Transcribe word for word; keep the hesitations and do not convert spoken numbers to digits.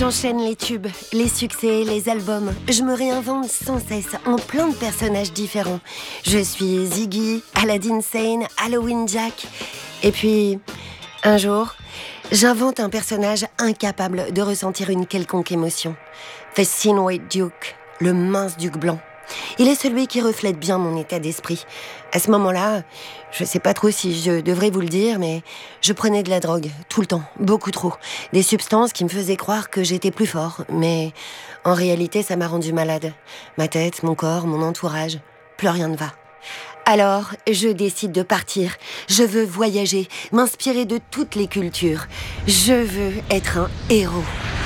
J'enchaîne les tubes, les succès, les albums. Je me réinvente sans cesse en plein de personnages différents. Je suis Ziggy, Aladdin Sane, Halloween Jack. Et puis, un jour, j'invente un personnage incapable de ressentir une quelconque émotion. The Thin White Duke, le mince duc blanc. Il est celui qui reflète bien mon état d'esprit. À ce moment-là, je sais pas trop si je devrais vous le dire, mais je prenais de la drogue, tout le temps, beaucoup trop. Des substances qui me faisaient croire que j'étais plus fort, mais en réalité, ça m'a rendu malade. Ma tête, mon corps, mon entourage, plus rien ne va. Alors, je décide de partir. Je veux voyager, m'inspirer de toutes les cultures. Je veux être un héros.